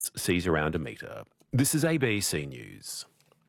sees around a metre. This is ABC News.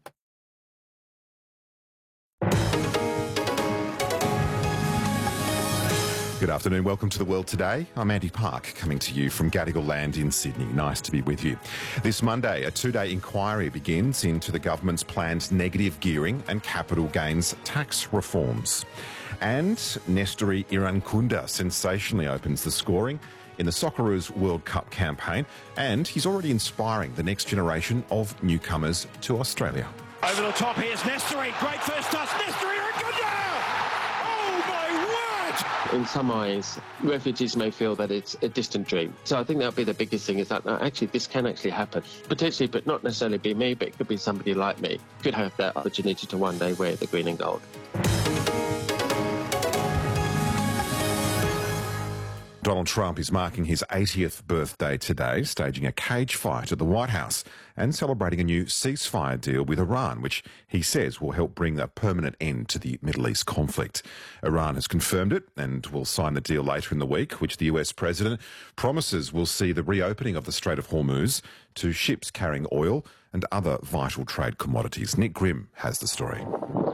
Good afternoon, welcome to The World Today. I'm Andy Park, coming to you from Gadigal Land in Sydney. Nice to be with you. This Monday, a two-day inquiry begins into the government's planned negative gearing and capital gains tax reforms. And Nestory Irankunda sensationally opens the scoring in the Socceroos World Cup campaign, and he's already inspiring the next generation of newcomers to Australia. Over the top, here's Nestory. Great first touch. Nestory Irankunda! Oh, my word! In some eyes, refugees may feel that it's a distant dream. So I think that'll be the biggest thing, is that actually this can actually happen. Potentially, but not necessarily be me, but it could be somebody like me. Could have that opportunity to one day wear the green and gold. Donald Trump is marking his 80th birthday today, staging a cage fight at the White House and celebrating a new ceasefire deal with Iran, which he says will help bring a permanent end to the Middle East conflict. Iran has confirmed it and will sign the deal later in the week, which the US president promises will see the reopening of the Strait of Hormuz to ships carrying oil and other vital trade commodities. Nick Grimm has the story.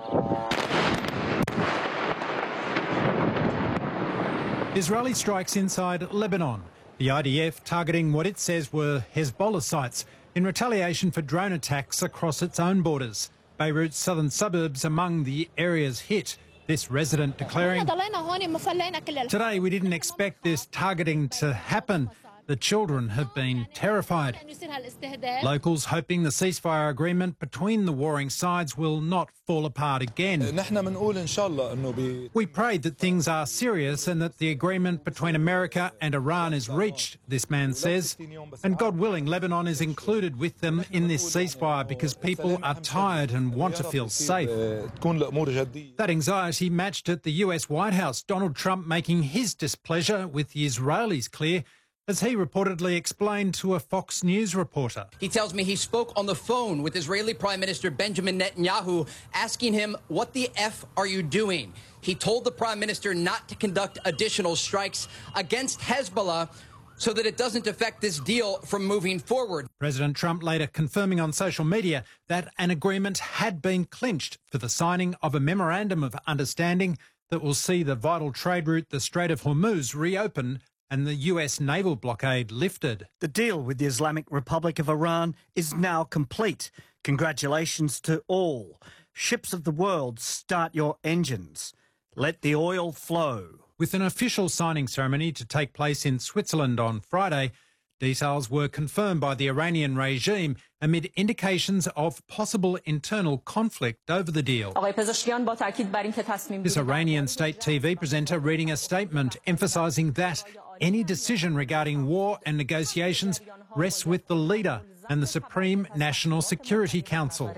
Israeli strikes inside Lebanon. The IDF targeting what it says were Hezbollah sites in retaliation for drone attacks across its own borders. Beirut's southern suburbs among the areas hit. This resident declaring, "Today we didn't expect this targeting to happen. The children have been terrified." Locals hoping the ceasefire agreement between the warring sides will not fall apart again. "We prayed that things are serious and that the agreement between America and Iran is reached," this man says. "And God willing, Lebanon is included with them in this ceasefire because people are tired and want to feel safe." That anxiety matched at the US White House, Donald Trump making his displeasure with the Israelis clear, as he reportedly explained to a Fox News reporter. He tells me he spoke on the phone with Israeli Prime Minister Benjamin Netanyahu, asking him, "What the F are you doing?" He told the Prime Minister not to conduct additional strikes against Hezbollah so that it doesn't affect this deal from moving forward. President Trump later confirming on social media that an agreement had been clinched for the signing of a memorandum of understanding that will see the vital trade route, the Strait of Hormuz, reopen and the US naval blockade lifted. The deal with the Islamic Republic of Iran is now complete. Congratulations to all. Ships of the world, start your engines. Let the oil flow. With an official signing ceremony to take place in Switzerland on Friday, details were confirmed by the Iranian regime amid indications of possible internal conflict over the deal. This Iranian state TV presenter reading a statement emphasising that any decision regarding war and negotiations rests with the leader and the Supreme National Security Council.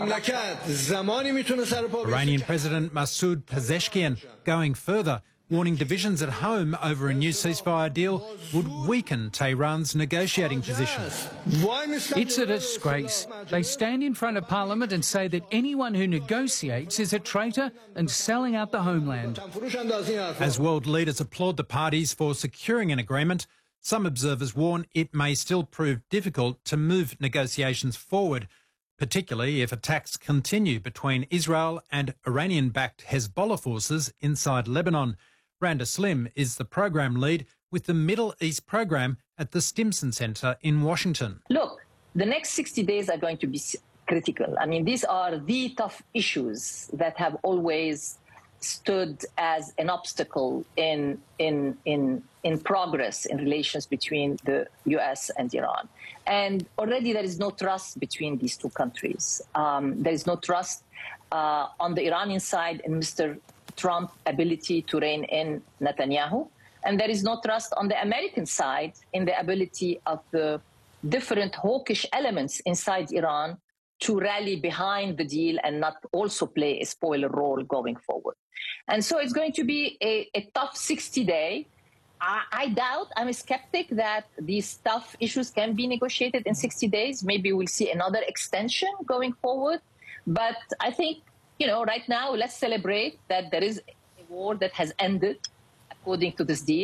Iranian President Masoud Pezeshkian going further, warning divisions at home over a new ceasefire deal would weaken Tehran's negotiating position. It's a disgrace. They stand in front of Parliament and say that anyone who negotiates is a traitor and selling out the homeland. As world leaders applaud the parties for securing an agreement, some observers warn it may still prove difficult to move negotiations forward, particularly if attacks continue between Israel and Iranian-backed Hezbollah forces inside Lebanon. Randa Slim is the program lead with the Middle East program at the Stimson Center in Washington. Look, the next 60 days are going to be critical. I mean, these are the tough issues that have always stood as an obstacle in progress in relations between the US and Iran. And already there is no trust between these two countries. There is no trust on the Iranian side in Mr. Trump's ability to rein in Netanyahu. And there is no trust on the American side in the ability of the different hawkish elements inside Iran to rally behind the deal and not also play a spoiler role going forward. And so it's going to be a tough 60-day. I'm a skeptic that these tough issues can be negotiated in 60 days. Maybe we'll see another extension going forward. But I think, right now, let's celebrate that there is a war that has ended according to this deal.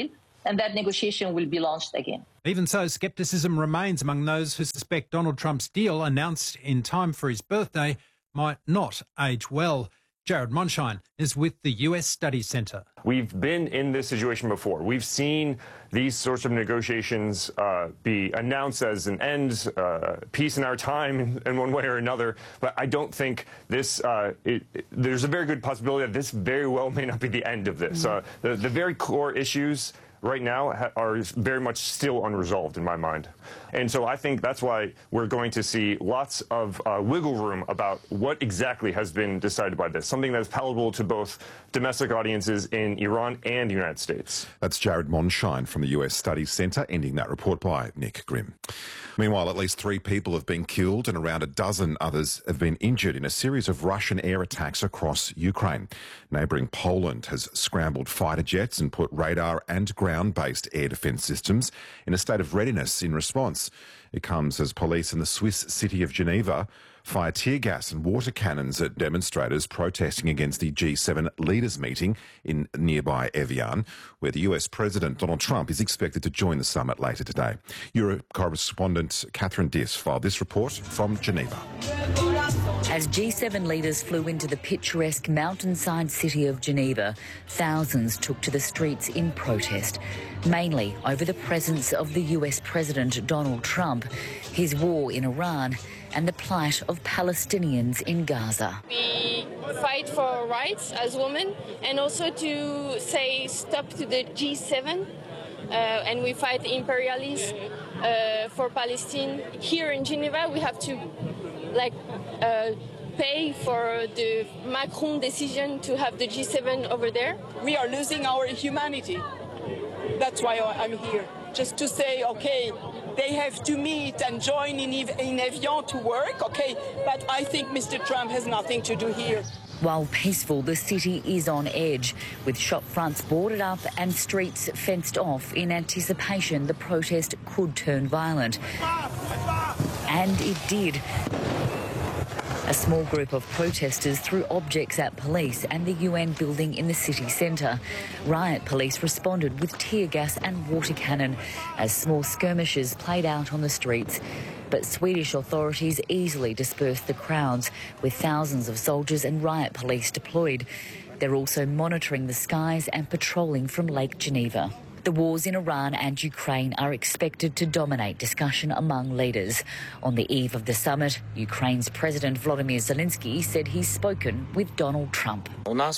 and that negotiation will be launched again. Even so, scepticism remains among those who suspect Donald Trump's deal, announced in time for his birthday, might not age well. Jared Monshine is with the US Studies Centre. We've been in this situation before. We've seen these sorts of negotiations be announced as an end, peace in our time in one way or another. But I don't think this, there's a very good possibility that this very well may not be the end of this. The very core issues right now are very much still unresolved in my mind. And so I think that's why we're going to see lots of wiggle room about what exactly has been decided by this, something that's palatable to both domestic audiences in Iran and the United States. That's Jared Monshine from the US Studies Centre, ending that report by Nick Grimm. Meanwhile, at least 3 people have been killed and around a dozen others have been injured in a series of Russian air attacks across Ukraine. Neighbouring Poland has scrambled fighter jets and put radar and ground-based air defence systems in a state of readiness in response. It comes as police in the Swiss city of Geneva fire tear gas and water cannons at demonstrators protesting against the G7 leaders meeting in nearby Evian, where the US President Donald Trump is expected to join the summit later today. Europe correspondent Catherine Diss filed this report from Geneva. As G7 leaders flew into the picturesque mountainside city of Geneva, thousands took to the streets in protest, mainly over the presence of the US President Donald Trump, his war in Iran, and the plight of Palestinians in Gaza. We fight for rights as women and also to say stop to the G7 and we fight imperialism for Palestine. Here in Geneva we have to pay for the Macron decision to have the G7 over there. We are losing our humanity. That's why I'm here, just to say, okay, they have to meet and join in Evian to work, okay, but I think Mr. Trump has nothing to do here. While peaceful, the city is on edge, with shop fronts boarded up and streets fenced off in anticipation the protest could turn violent. And it did. A small group of protesters threw objects at police and the UN building in the city centre. Riot police responded with tear gas and water cannon as small skirmishes played out on the streets. But Swedish authorities easily dispersed the crowds, with thousands of soldiers and riot police deployed. They're also monitoring the skies and patrolling from Lake Geneva. The wars in Iran and Ukraine are expected to dominate discussion among leaders. On the eve of the summit, Ukraine's President Volodymyr Zelensky said he's spoken with Donald Trump.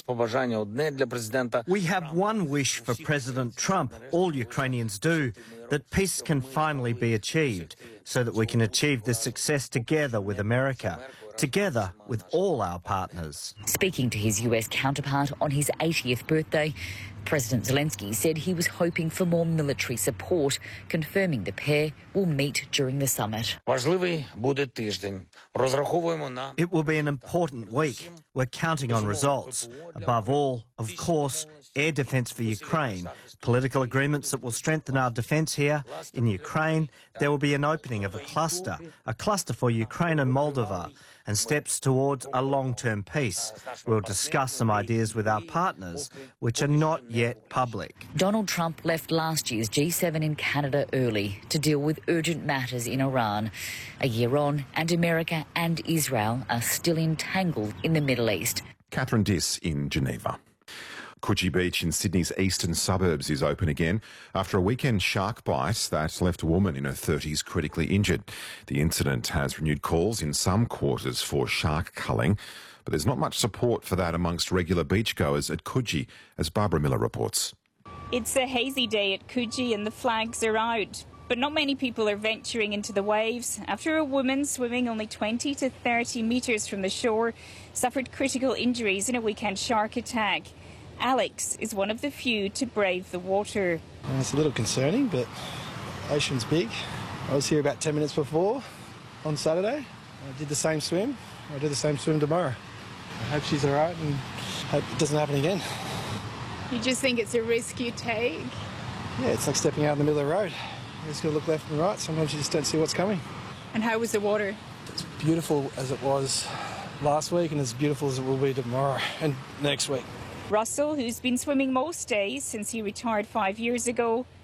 We have one wish for President Trump, all Ukrainians do, that peace can finally be achieved, so that we can achieve this success together with America, together with all our partners. Speaking to his US counterpart on his 80th birthday, President Zelensky said he was hoping for more military support, confirming the pair will meet during the summit. It will be an important week. We're counting on results. Above all, of course, air defence for Ukraine, political agreements that will strengthen our defence here in Ukraine. There will be an opening of a cluster for Ukraine and Moldova, and steps towards a long-term peace. We'll discuss some ideas with our partners, which are not yet public. Donald Trump left last year's G7 in Canada early to deal with urgent matters in Iran. A year on, and America and Israel are still entangled in the Middle East. Catherine Diss in Geneva. Coogee Beach in Sydney's eastern suburbs is open again after a weekend shark bite that left a woman in her 30s critically injured. The incident has renewed calls in some quarters for shark culling, but there's not much support for that amongst regular beachgoers at Coogee, as Barbara Miller reports. It's a hazy day at Coogee and the flags are out, but not many people are venturing into the waves after a woman swimming only 20 to 30 metres from the shore suffered critical injuries in a weekend shark attack. Alex is one of the few to brave the water. It's a little concerning, but the ocean's big. I was here about 10 minutes before on Saturday. I did the same swim. I'll do the same swim tomorrow. I hope she's all right and hope it doesn't happen again. You just think it's a risk you take? Yeah, it's like stepping out in the middle of the road. You just got to look left and right. Sometimes you just don't see what's coming. And how was the water? It's beautiful as it was last week and as beautiful as it will be tomorrow and next week. Russell, who's been swimming most days since he retired 5 years ago,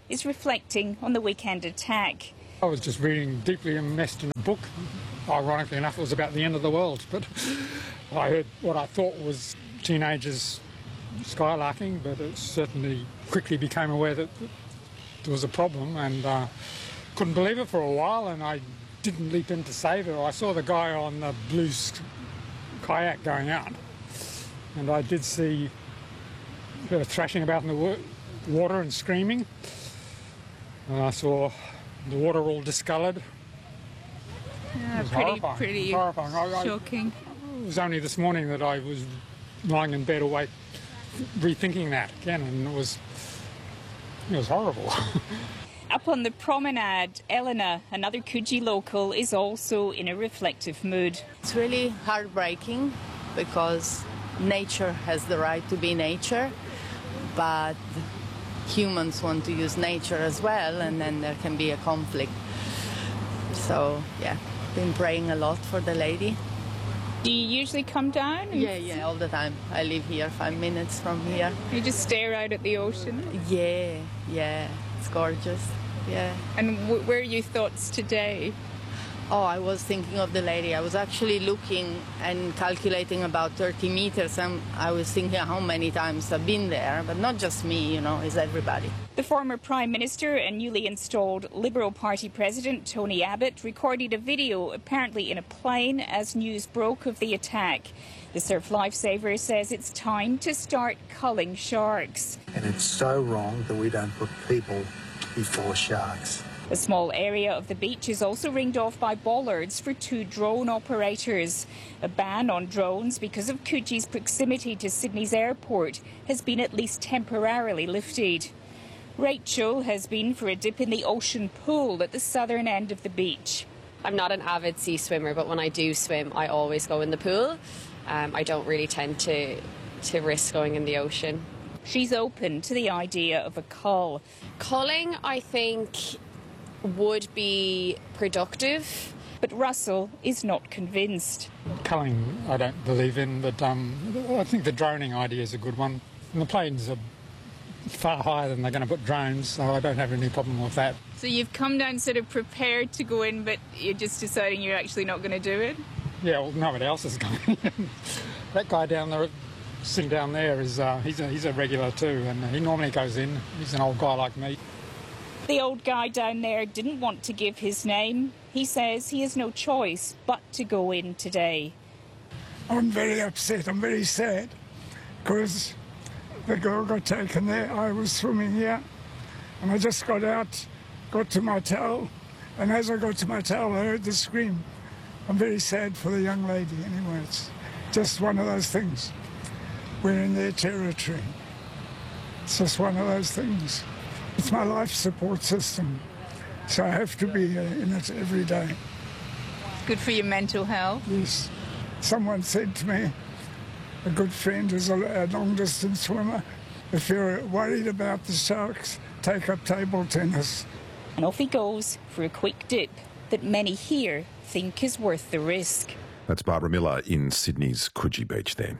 is reflecting on the weekend attack. I was just reading deeply enmeshed in a book. Ironically enough, it was about the end of the world, but I heard what I thought was teenagers skylarking, but it certainly quickly became aware that there was a problem, and couldn't believe it for a while, and I didn't leap in to save her. I saw the guy on the blue kayak going out, and I did see her thrashing about in the water and screaming, and I saw the water all discoloured. Yeah, pretty horrifying. Shocking. It was only this morning that I was lying in bed awake, rethinking that again, and it was horrible. Up on the promenade, Eleanor, another Coogee local, is also in a reflective mood. It's really heartbreaking because nature has the right to be nature, but humans want to use nature as well, and then there can be a conflict. So, yeah, been praying a lot for the lady. Do you usually come down? Yeah, all the time. I live here 5 minutes from here. You just stare out at the ocean? Yeah, it's gorgeous, yeah. And where are your thoughts today? Oh, I was thinking of the lady. I was actually looking and calculating about 30 meters, and I was thinking how many times I've been there, but not just me, it's everybody. The former Prime Minister and newly installed Liberal Party President Tony Abbott recorded a video, apparently in a plane, as news broke of the attack. The surf lifesaver says it's time to start culling sharks. And it's so wrong that we don't put people before sharks. A small area of the beach is also ringed off by bollards for 2 drone operators. A ban on drones because of Coogee's proximity to Sydney's airport has been at least temporarily lifted. Rachel has been for a dip in the ocean pool at the southern end of the beach. I'm not an avid sea swimmer, but when I do swim, I always go in the pool. I don't really tend to risk going in the ocean. She's open to the idea of a cull. Culling, I think, would be productive. But Russell is not convinced. Culling, I don't believe in, but I think the droning idea is a good one. And the planes are far higher than they're going to put drones, so I don't have any problem with that. So you've come down sort of prepared to go in, but you're just deciding you're actually not going to do it? Yeah, well, nobody else is going. That guy down there, sitting down there, is he's a regular too, and he normally goes in. He's an old guy like me. The old guy down there didn't want to give his name. He says he has no choice but to go in today. I'm very upset. I'm very sad because the girl got taken there. I was swimming here and I just got out, got to my towel, and as I got to my towel I heard the scream. I'm very sad for the young lady. Anyway, it's just one of those things. We're in their territory. It's just one of those things. It's my life support system, so I have to be in it every day. Good for your mental health? Yes. Someone said to me, a good friend who's a long-distance swimmer, if you're worried about the sharks, take up table tennis. And off he goes for a quick dip that many here think is worth the risk. That's Barbara Miller in Sydney's Coogee Beach there.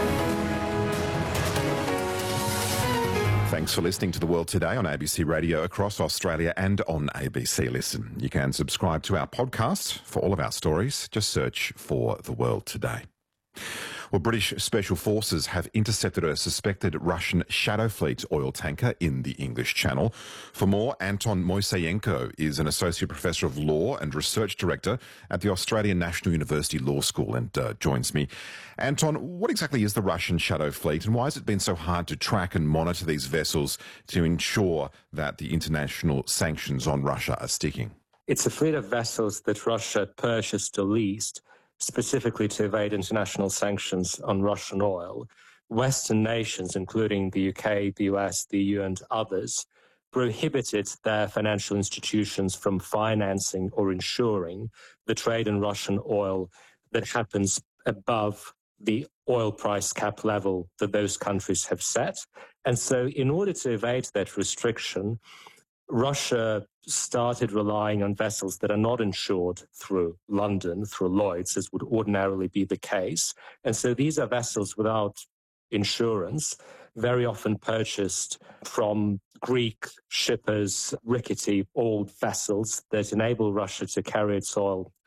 Thanks for listening to The World Today on ABC Radio across Australia and on ABC Listen. You can subscribe to our podcast for all of our stories. Just search for The World Today. Well, British Special Forces have intercepted a suspected Russian Shadow Fleet oil tanker in the English Channel. For more, Anton Moiseyenko is an Associate Professor of Law and Research Director at the Australian National University Law School and joins me. Anton, what exactly is the Russian Shadow Fleet and why has it been so hard to track and monitor these vessels to ensure that the international sanctions on Russia are sticking? It's a fleet of vessels that Russia purchased or leased specifically to evade international sanctions on Russian oil. Western nations, including the UK, the US, the EU and others, prohibited their financial institutions from financing or insuring the trade in Russian oil that happens above the oil price cap level that those countries have set. And so in order to evade that restriction, Russia started relying on vessels that are not insured through London, through Lloyd's, as would ordinarily be the case. And so these are vessels without insurance very often purchased from Greek shippers' rickety old vessels that enable Russia to carry its oil